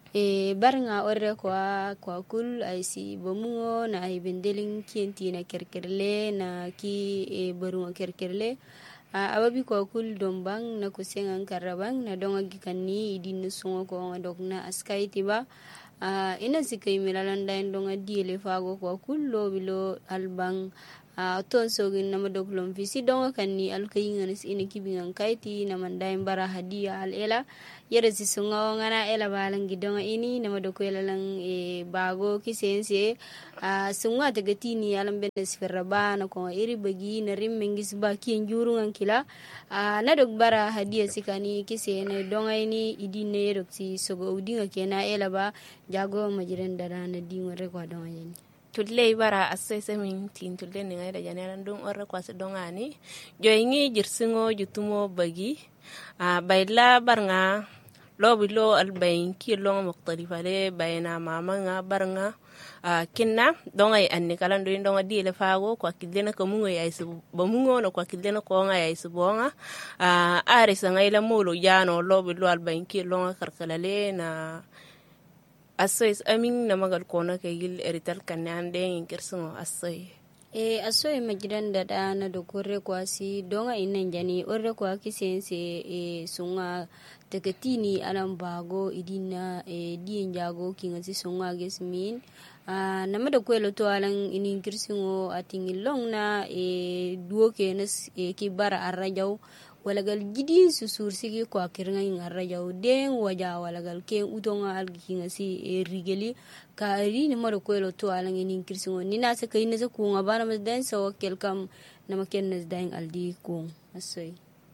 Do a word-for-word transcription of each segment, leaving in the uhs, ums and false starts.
e barnga orre kwa kwa kul ay si bomungo na ay bendelin kienti na kerkerle na ki e barunga kerkerle a ababi kwa kul dombang na kusengan karabang na donga gikanni idin sungo ko dogna askai tiba a ina sikai milalanda ndonga diele fago kwa kul lo bilo albang a ton sogin na madoglom visi donga kanni alkayingan is ina kibingan kaiti na manday bara hadiya al ela yere si sunga ngana ela balang gidonga ini na madokwela lang e bago kisense a sunga tagatini alam benes ferraba na ko iri bagi na rimmengis ba kin jurungan kila a na dog bara hadiya sikani kisene donga ini idine roksi sogo udinga kena ela ba jago majiren dara na dingo rekwa donga yani tulle bara asese min tin tulle ni ngada janeran dum orre kwase dongani joyingi jirsingo jutumo bagi a bayla barnga lobi lo albayin ki long mukhtalifa le bayna mama nga barnga a kinna dongay anni kalan do ndonga dile fago kwa kidena ko mungo yaisu bamungo no kwa kidena ko nga yaisu bonga a arisa ngayla molo jano lobi lo albayin ki long karkalale na asoy amin na magal kona kay gil erital kanande ingkerso asoy e asoy majidan da dana do korre kwasi donga inan jani orre kwa kisense e sunga teketini alam bago idina e dien jago kingasi sunga gesmin a namada kwelo to alang inin kirsingo atingil long na e duo kenes e kibara arrajaw walagal jidi susur sigi ko akirnga ngarra jaw den waja walagal ke utonga algi ngasi e rigeli ka ri ni maro ko lo to alang ni kirsingo ni na se kay na sa ku nga bana mas den so kelkam na maken nas daing aldi ku asoy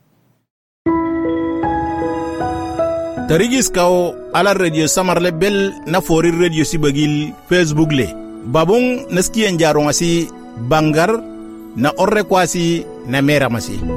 tarigis kaw ala radio samarle bel na fori radio sibagil facebook le babung naskiyen jaronga si bangar na orre kwasi na mera masi